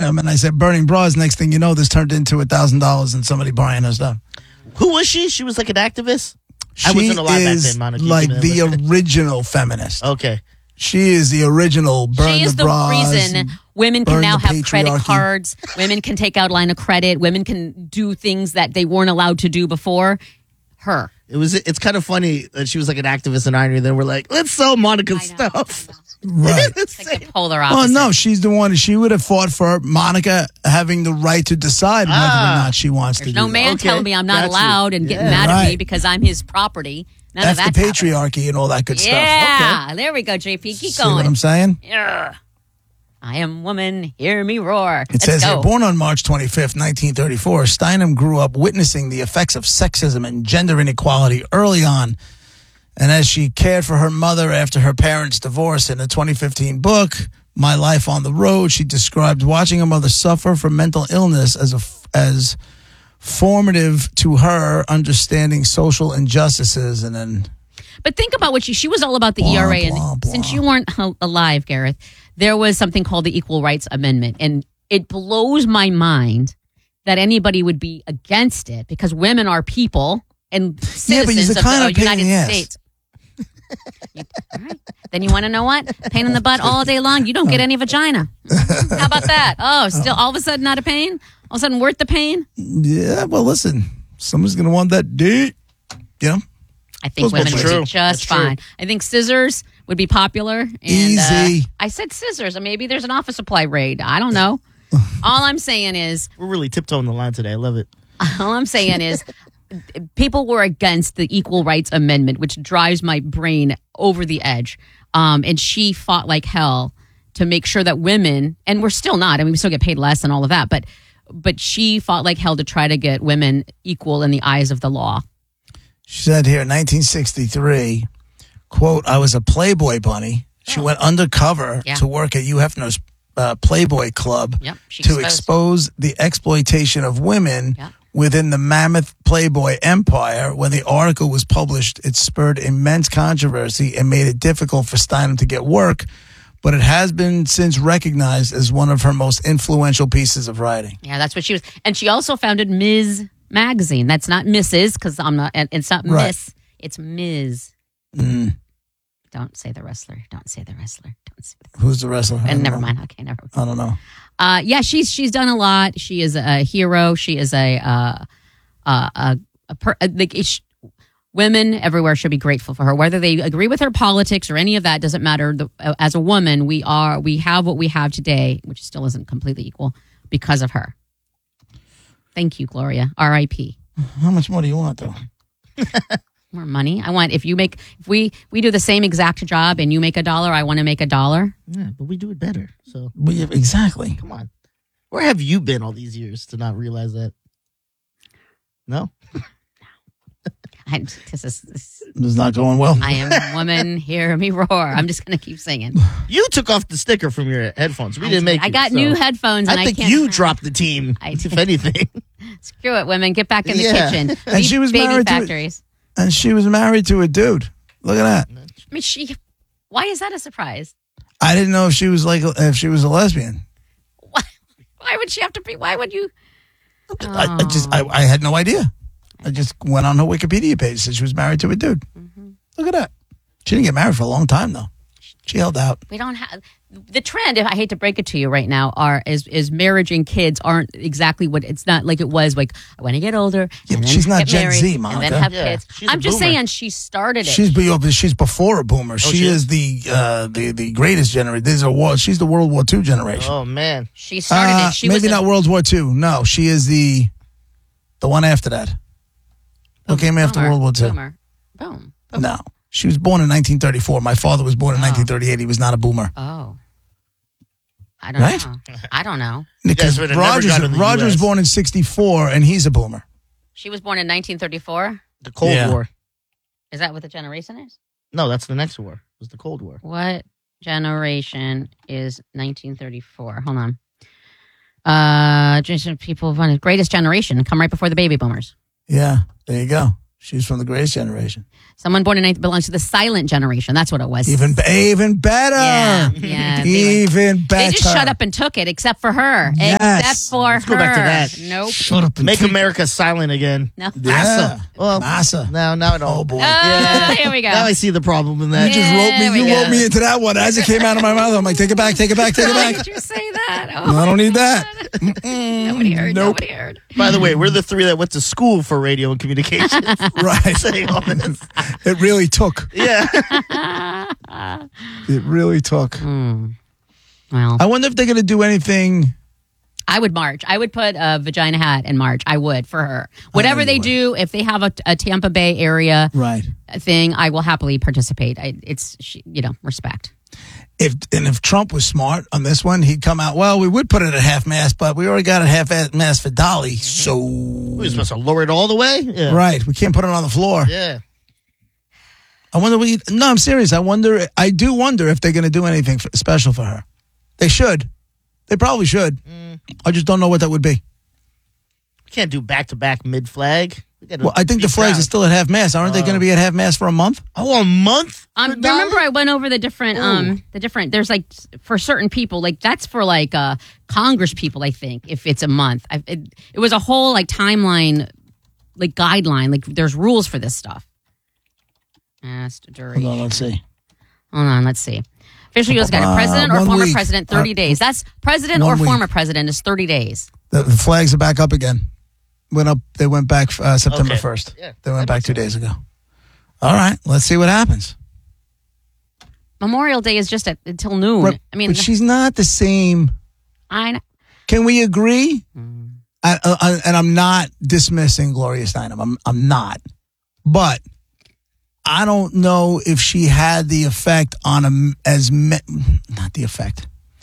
them, and I said burning bras. Next thing you know, this turned into $1,000 and somebody buying her stuff. Who was she? She was like an activist? She I wasn't alive back is then, Monica. like the original feminist. Okay. She is the original burn She is the bras. the reason women can burn now the have credit patriarchy. cards. Women can take out a line of credit. Women can do things that they weren't allowed to do before. Her. It's kind of funny that she was like an activist in Iron. Then we're like, let's sell Monica's stuff. Right. It's like the polar Oh, opposite. no, she's the one. She would have fought for Monica having the right to decide whether or not she wants There's to no do man that. telling me I'm not Got you. allowed and getting Yeah. mad at me Right. because I'm his property. None That's of the that's happening. patriarchy and all that good stuff. Yeah, there we go, JP. Keep See going. what I'm saying? Yeah. I am woman, hear me roar. It says here, born on March 25th, 1934, Steinem grew up witnessing the effects of sexism and gender inequality early on. And as she cared for her mother after her parents' divorce in a 2015 book, My Life on the Road, she described watching her mother suffer from mental illness as formative to her understanding social injustices. And then But think about what she was all about the Blah, ERA. And blah, blah. since you weren't alive, Gareth, there was something called the Equal Rights Amendment. And it blows my mind that anybody would be against it because women are people and Yeah, but citizens he's a of kind the of pain in United the ass. States. All right. Then you want to know what? Pain in the butt all day long. You don't get any vagina. How about that? Oh, still all of a sudden not a pain? All of a sudden worth the pain? yeah, well, listen, someone's going to want that dick, you know? I think That's women would true. be just That's true. fine. I think scissors would be popular. And, Easy. I said scissors. And maybe there's an office supply raid. I don't know. All I'm saying is, We're really tiptoeing the line today. I love it. people were against the Equal Rights Amendment, which drives my brain over the edge. And she fought like hell to make sure that women, and we're still not, I mean, we still get paid less and all of that, but she fought like hell to try to get women equal in the eyes of the law. She said here, 1963, quote, I was a Playboy bunny. She went undercover Yeah. to work at Hugh Hefner's Playboy Club Yep, she to exposed. expose the exploitation of women Yep. within the mammoth Playboy empire. When the article was published, it spurred immense controversy and made it difficult for Steinem to get work, but it has been since recognized as one of her most influential pieces of writing. Yeah, that's what she was. And she also founded Ms. Magazine. That's not Mrs. because I'm not, and it's not Right. Miss, it's Ms. Mm. Don't say the wrestler. Don't say the wrestler. Don't say the Who's the wrestler? I And don't never know. mind. Okay, never mind. I don't know. Yeah, she's done a lot. She is a hero. She is women everywhere should be grateful for her, whether they agree with her politics or any of that doesn't matter. As a woman, we have what we have today, which still isn't completely equal because of her. Thank you, Gloria. R.I.P. How much more do you want, though? More money. I want if we do the same exact job and you make $1, I want to make $1. Yeah, but we do it better. So Exactly. come on. Where have you been all these years to not realize that? No? This is not going well. I am a woman. Hear me roar. I'm just going to keep singing. You took off the sticker from your headphones. We didn't make I you, got so new headphones. And I think can't, you dropped the team, I if did. anything. Screw it, women. Get back in the Yeah. kitchen. And Be she was baby married to it. factories. And she was married to a dude. Look at that. I mean, why is that a surprise? I didn't know if she was a lesbian. Why would she have to be? Why would you? I had no idea. I just went on her Wikipedia page and said she was married to a dude. Mm-hmm. Look at that. She didn't get married for a long time though. She held out. We don't have the trend. If I hate to break it to you right now, is marriage and kids aren't exactly what it's not like it was. Like I want to get older. Yeah, and but then she's not get Gen married, Z, and Monica. then have Yeah, kids. she's a I'm just boomer. saying she started it. She's before a boomer. she she is the greatest generation. She's the World War II generation. Oh, man. She started it. She maybe was not World War II. No, she is the one after that. What came after World War II? Boomer. Boom. No. She was born in 1934. My father was born in 1938. He was not a boomer. Oh. I don't Right? know. I don't know. Because guys would have never gone to the Roger was US. born in 64 and he's a boomer. She was born in 1934. The Cold Yeah. War. Is that what the generation is? No, that's the next war. It was the Cold War. What generation is 1934? Hold on. Just people, greatest generation, come right before the baby boomers. Yeah, there you go. She's from the Grace generation. Someone born in 19 belongs to the silent generation. That's what it was. Even better. Yeah. Even better. They just shut up and took it, except for her. Yes. Except for Let's her. go back to that. Nope. Shut up and Make take- America silent again. No. Yeah. Well, Massa. now I don't. Oh, boy. Here we go. Now I see the problem in that. You just There we you go. wrote me into that one. As it came out of my mouth, I'm like, take it back, take it back, take it Why back. did you say that? Oh, No, I don't need that. nobody heard. Nope. Nobody heard. By the way, we're the three that went to school for radio and communications. Right. Saying all this. It really took. Yeah. It really took. Well, I wonder if they're going to do anything. I would march. I would put a vagina hat and march. I would for her. Whatever you they would. do, if they have a Tampa Bay area Right. thing, I will happily participate. Respect. If Trump was smart on this one, he'd come out, well, we would put it at half mast, but we already got it half mast for Dolly. So, We're supposed to lower it all the way? Yeah. right. We can't put it on the floor. Yeah. I wonder no, I'm serious. I do wonder if they're going to do anything special for her. They should. They probably should. I just don't know what that would be. We can't do back-to-back mid-flag. Well, I think the flags are still at half mast. Aren't they going to be at half mast for a month? Oh, a month? Remember I went over the different there's like for certain people, like that's for like Congress people, I think, if it's a month. It was a whole like timeline, like guideline, like there's rules for this stuff. Hold on, let's see. Hold on, let's see. Official U.S. got a president or 1 former week. president, 30 days. That's president 1 or week. former president is 30 days. The flags are back up again. They went back September Okay. 1st. Yeah, They went that back makes 2 days ago. All right, let's see what happens. Memorial Day is just until noon. Right, I mean, but she's not the same. I know. Can we agree? And I'm not dismissing Gloria Steinem. I'm not. But I don't know if she had the effect on not the effect.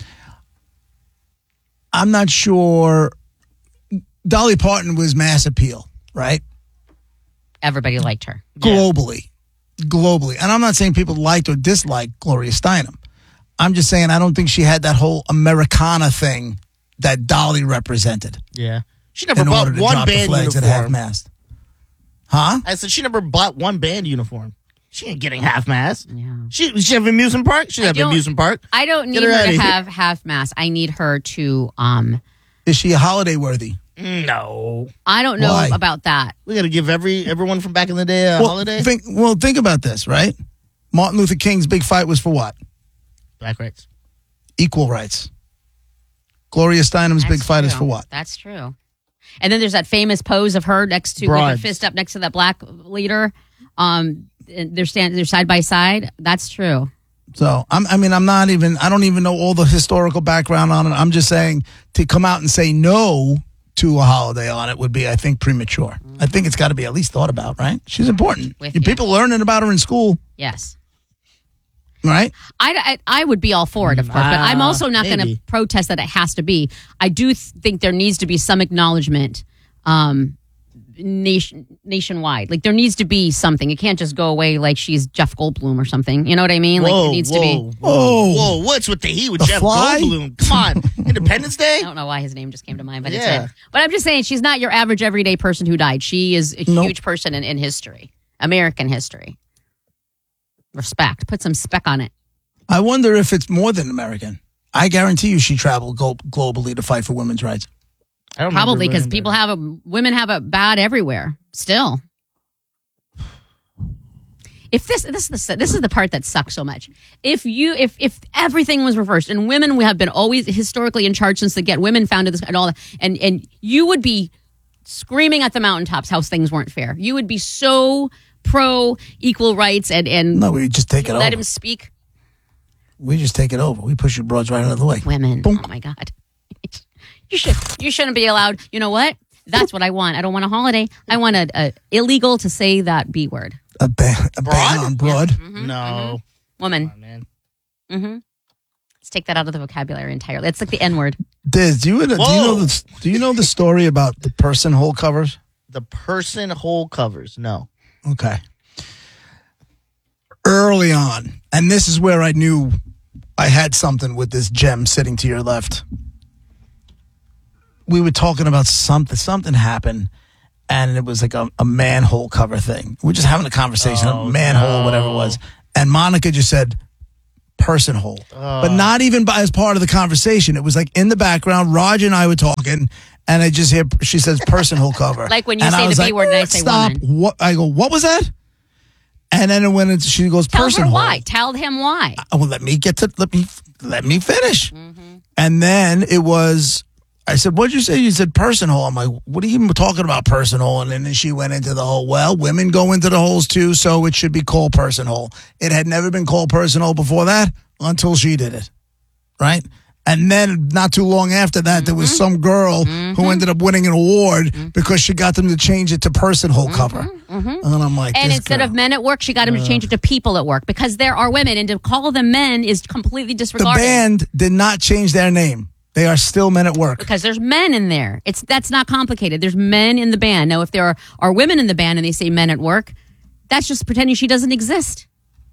I'm not sure. Dolly Parton was mass appeal, right? Everybody liked her. Globally. And I'm not saying people liked or disliked Gloria Steinem. I'm just saying I don't think she had that whole Americana thing that Dolly represented. Yeah. She never In bought order to one drop the band flags at half uniform. mast. Huh? I said she never bought one band uniform. She ain't getting half-mast. Yeah. She have amusement park? She have amusement park. I don't need Get her her outta to here. have half mass. I need her to Is she holiday worthy? No. I don't know Why? about that. We got to give everyone from back in the day a holiday. Think about this, right? Martin Luther King's big fight was for what? Black rights. Equal rights. Gloria Steinem's big fight is true. for what? That's true. And then there's that famous pose of her next to with her Broads. fist up next to that black leader. They're side by side. That's true. So I don't even know all the historical background on it. I'm just saying to come out and say no to a holiday on it would be, I think, premature. I think it's got to be at least thought about, right? She's important. With you. People learning about her in school, Yes. right? I would be all for it, of course, but I'm also not going to maybe. protest that it has to be. I do think there needs to be some acknowledgement nationwide. Like there needs to be something. It can't just go away like she's Jeff Goldblum or something. You know what I mean? Like it needs to be. Whoa, what's with the heat with The Jeff Fly? Goldblum? Come on. Independence Day? I don't know why his name just came to mind, but Yeah. it's it. But I'm just saying she's not your average everyday person who died. She is a Nope. huge person in history, American history. Respect. Put some spec on it. I wonder if it's more than American. I guarantee you she traveled globally to fight for women's rights. I don't Probably remember because reading women have it bad everywhere. Still, if this is the part that sucks so much. If everything was reversed and women have been always historically in charge since the get, women founded this and all that, and you would be screaming at the mountaintops how things weren't fair. You would be so pro equal rights and No, we just take it let over. him speak. We just take it over. We push your broads right out of the way. Women, Boom. oh my God. You shouldn't be allowed. You know what? That's what I want. I don't want a holiday. I want a illegal to say that B word. A ban on broad. Mm-hmm. No. Woman. Come on, man. Mm-hmm. Let's take that out of the vocabulary entirely. It's like the N word. Diz, do you know the story about the person hole covers? The person hole covers. No. Okay. Early on, and this is where I knew I had something with this gem sitting to your left. We were talking about something happened, and it was like a manhole cover thing. We're just having a conversation, a manhole, whatever it was. And Monica just said, person hole. But not even as part of the conversation. It was like in the background, Roger and I were talking, and I just hear, she says, person hole cover. Like when you and say I was the B word and I say stop. woman. What? I go, what was that? And then when she goes, Tell person her hole. why. Tell him why. Well, let me finish. Mm-hmm. And then it was, I said, what'd you say? You said person hole. I'm like, what are you even talking about, person hole? And then she went into the whole, well, women go into the holes too, so it should be called person hole. It had never been called person hole before that until she did it. Right? And then not too long after that, there was some girl who ended up winning an award because she got them to change it to person hole cover. And I'm like, And this instead girl. of men at work, she got him to change it to people at work because there are women, and to call them men is completely The disregarded. band did not change their name. They are still men at work. Because there's men in there. That's not complicated. There's men in the band. Now, if there are women in the band and they say men at work, that's just pretending she doesn't exist.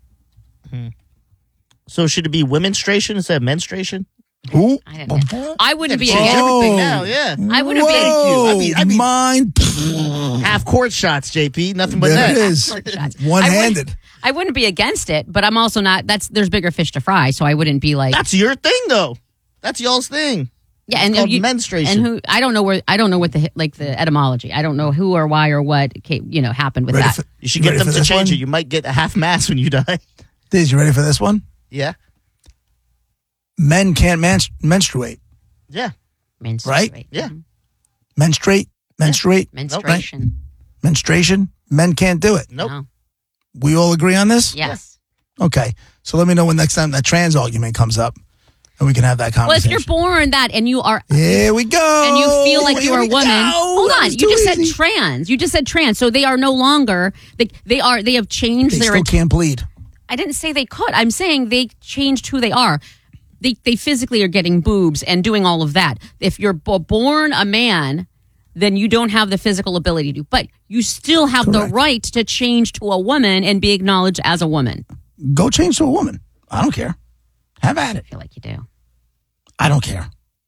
So should it be womenstration instead of menstruation? Who? I don't know. I wouldn't be Change against. everything now, yeah. I wouldn't be. Whoa, I mean- mine. Half court shots, JP. Nothing but There that. it is. Shots. One-handed. I wouldn't be against it, but I'm also not. There's bigger fish to fry, so I wouldn't be like. That's your thing, though. That's y'all's thing. Yeah, It's and called menstruation. And who I don't know what the etymology. I don't know who or why or what happened with Ready that. for- You should get ready them for to this change one? it. You might get a half mass when you die. Diz, you ready for this one? Yeah. Men can't menstruate. Yeah. Menstruate. Right? Yeah. Menstruate. Menstruation. Menstruation. Men can't do it. Nope. No. We all agree on this? Yes. Okay. So let me know when next time that trans argument comes up and we can have that Well, if conversation. you're born that and you are Here we go. and you feel like Here you're a we woman. go. Hold That on, was you too just said easy. trans. You just said trans. So they are no longer they have changed They their still can't bleed. I didn't say they could. I'm saying they changed who they are. They physically are getting boobs and doing all of that. If you're born a man, then you don't have the physical ability to. But you still have the Correct. right to change to a woman and be acknowledged as a woman. Go change to a woman. I don't care. Have at it. I feel like you do. I don't care.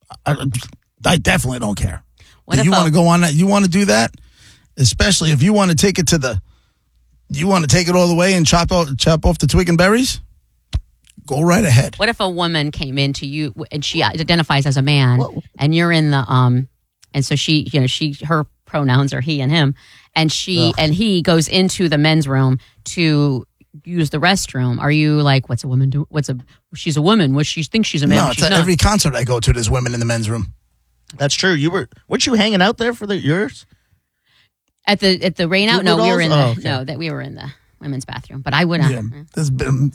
I definitely don't care. What Do if you a- want to go on that? You want to do that? Especially if you want to take it you want to take it all the way and chop off the twig and berries? Go right ahead. What if a woman came into you and she identifies as a man, and you're in the and so her pronouns are he and him, and he goes into the men's room to use the restroom. Are you like, what's a woman do? She's a woman. What she thinks she's a man? No, but it's she's at not. every concert I go to, there's women in the men's room. That's true. Weren't you hanging out there for yours? At the rain out. Goo Goo No, we were in dolls? the Oh, okay. that we were in the women's bathroom. But I would not. Yeah. There's been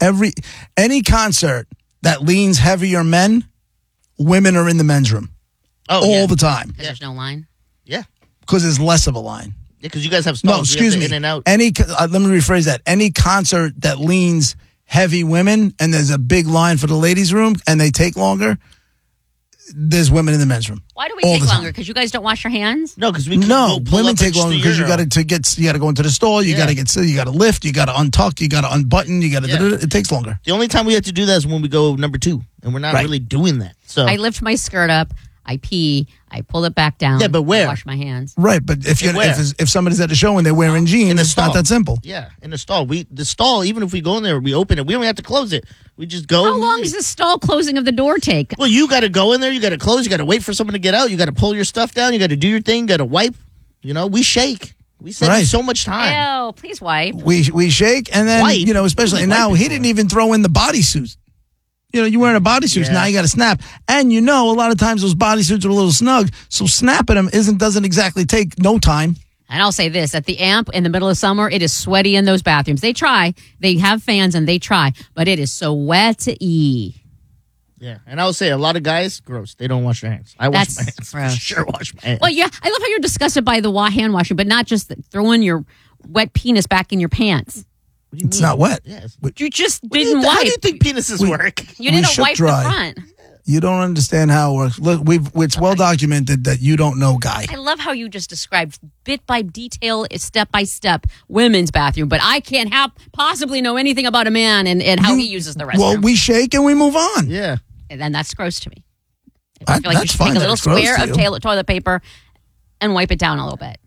any concert that leans heavier men, women are in the men's room Oh, all the time Because there's no line. Yeah. because there's less of a line. Yeah, because you guys have No, stalls. You have excuse to me. In and out. Let me rephrase that. Any concert that leans heavy women and there's a big line for the ladies' room and they take longer, there's women in the men's room. Why do we All take the time. longer? Because you guys don't wash your hands. No, because No, women take longer because you got to go into the stall. You Yeah. got to lift. You got to untuck. You got to unbutton. You got to. Yeah. It takes longer. The only time we have to do that is when we go number 2, and we're not Right. really doing that. So I lift my skirt up. I pee. I pull it back down. Yeah, but where? I wash my hands. Right, but if where? if somebody's at a show and they're wearing jeans, In a it's not stall. that simple. yeah, in the stall. The stall, even if we go in there, we open it. We don't have to close it. We just go. How long does the stall closing of the door take? Well, you got to go in there. You got to close. You got to wait for someone to get out. You got to pull your stuff down. You got to do your thing. You got to wipe. We shake. We save Right. so much time. Ew, please wipe. We shake and then Wipe. especially and Wipe now it he for didn't it. even throw in the bodysuits. You're wearing a bodysuit, Yeah. now you got to snap. And a lot of times those bodysuits are a little snug, so snapping them doesn't exactly take no time. And I'll say this, at the AMP in the middle of summer, it is sweaty in those bathrooms. They try. They have fans and they try. But it is so wet-y. Yeah, and I would say a lot of guys, gross. They don't wash their hands. I wash That's my hands. For gross. sure, wash my hands. Well, yeah, I love how you're disgusted by the hand washing, but not just throwing your wet penis back in your pants. What do you It's mean? not wet. Yes. You just What do you- didn't How do wipe. you think penises work? You didn't shook wipe dry. the front. You don't understand how it works. Look, it's well documented that you don't know, guy. I love how you just described bit by detail, step by step, women's bathroom, but I can't possibly know anything about a man and how he uses the restroom. Well, we shake and we move on. Yeah. And then that's gross to me. I feel like you That's should fine take a that little it's gross square to of you. toilet paper and wipe it down a little bit.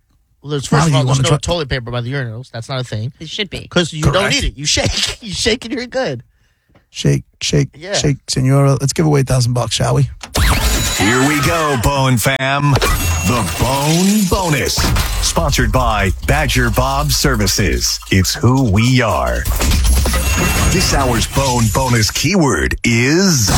Well, first of all, you there's wanna no try- toilet paper by the urinals. That's not a thing. It should be. Because you don't Correct. need it. You shake. You shake and you're good. Shake, Yeah. shake, senora. Let's give away $1,000, shall we? Here we go, Bone Fam. The Bone Bonus. Sponsored by Badger Bob Services. It's who we are. This hour's Bone Bonus keyword is...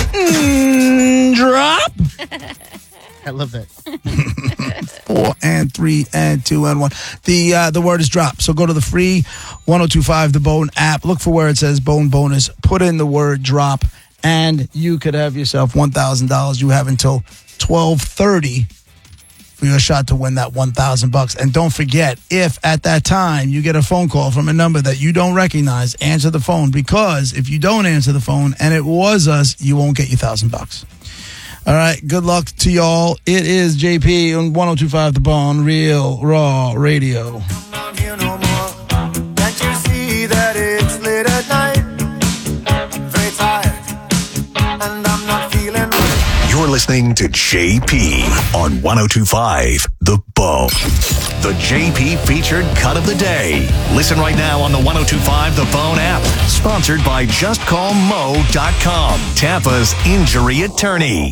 Drop. I love that. 4 and 3 and 2 and 1. The word is drop. So go to the free 1025 The Bone app. Look for where it says Bone Bonus. Put in the word drop, and you could have yourself $1,000. You have until 12:30 for your shot to win that $1,000. And don't forget, if at that time you get a phone call from a number that you don't recognize, answer the phone, because if you don't answer the phone and it was us, you won't get your $1,000. All right, good luck to y'all. It is JP on 1025 The Bone, Real Raw Radio. Not here no more. Can't you see that it's late at night? I'm very tired, and I'm not feeling right. You're listening to JP on 1025 The Bone. The JP featured cut of the day. Listen right now on the 1025 The Bone app. Sponsored by JustCallMo.com, Tampa's injury attorney.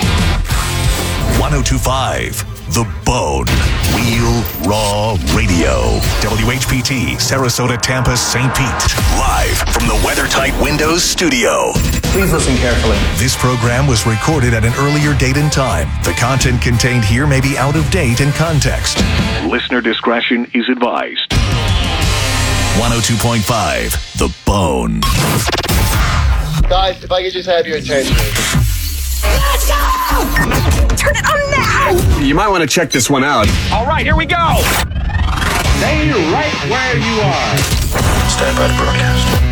1025 The Bone. Real Raw Radio. WHPT, Sarasota, Tampa, St. Pete. Live from the WeatherTight Windows studio. Please listen carefully. This program was recorded at an earlier date and time. The content contained here may be out of date in context. Listener discretion is advised. 102.5 The Bone. Guys, if I could just have your attention. Let's go! Turn it on now! You might want to check this one out. All right, here we go. Stay right where you are. Stand by to broadcast.